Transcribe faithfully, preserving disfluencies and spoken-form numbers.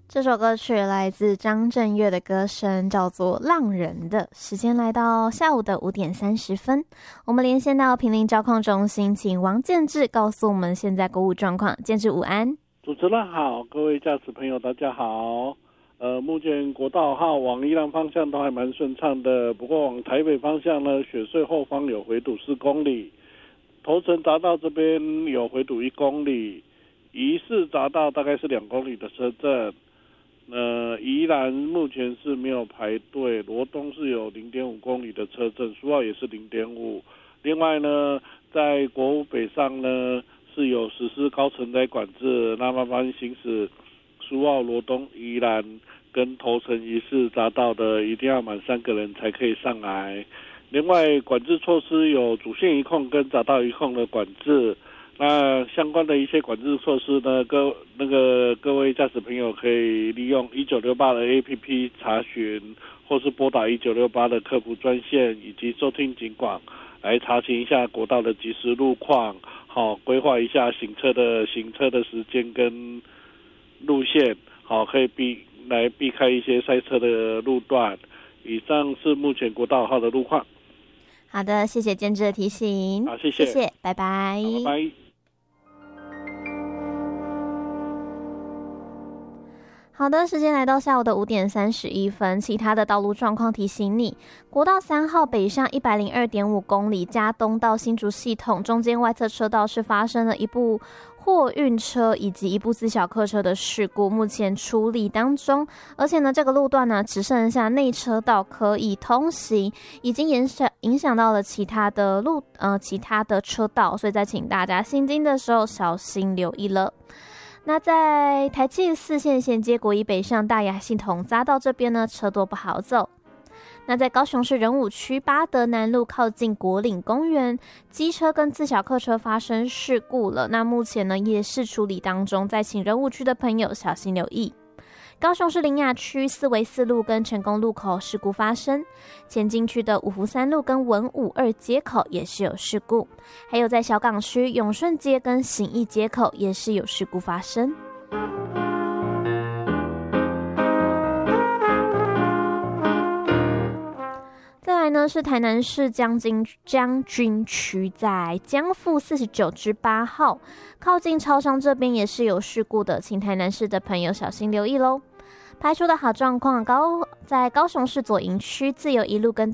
这首歌曲来自张震岳的歌声，叫做《浪人的》。时间来到下午的五点三十分，我们连线到坪林交控中心，请王建志告诉我们现在购物状况。建志午安。 主持人好，各位驾驶朋友大家好。呃，目前国道号往宜兰方向都还蛮顺畅的，不过往台北方向呢，雪隧后方有回堵四公里，头城匝道这边有回堵一公里，宜市匝道大概是两公里的车阵。呃，宜兰目前是没有排队，罗东是有 零点五公里的车阵，苏澳也是 零点五。另外呢，在国五北上呢是有实施高承载管制，那慢慢行驶苏澳、罗东、宜兰跟头城宜市匝道的，一定要满三个人才可以上来。另外，管制措施有主线一控跟匝道一控的管制。那相关的一些管制措施呢，各那个各位驾驶朋友可以利用一九六八的 A P P 查询，或是拨打一九六八的客服专线，以及收听警广来查询一下国道的即时路况，好规划一下行车的行车的时间跟路线，好可以避来避开一些塞车的路段。以上是目前国道号的路况。 好的，谢谢建志的提醒。 好，谢谢， 谢谢，拜拜， 拜拜。 好的，时间来到下午的五点三十一分。其他的道路状况提醒你：国道三号北上一百零二点五公里，嘉东到新竹系统中间外侧车道是发生了一部货运车以及一部自小客车的事故，目前处理当中。而且呢，这个路段呢只剩下内车道可以通行，已经影响影响到了其他的路呃其他的车道，所以再请大家行经的时候小心留意了。那在台七四线衔接国一北上大雅系统匝道这边呢，车多不好走。那在高雄市仁武区八德南路靠近国岭公园，机车跟自小客车发生事故了。那目前呢也是处理当中，再请仁武区的朋友小心留意。高雄市苓雅区四维四路跟成功路口事故发生，前进区的五福三路跟文武二街口也是有事故，还有在小港区永顺街跟信义街口也是有事故发生。再来呢是台南市将军将军区，在江富四十九之八号靠近超商这边也是有事故的，请台南市的朋友小心留意咯。排除的好状况，高在高雄市左营区自由一路跟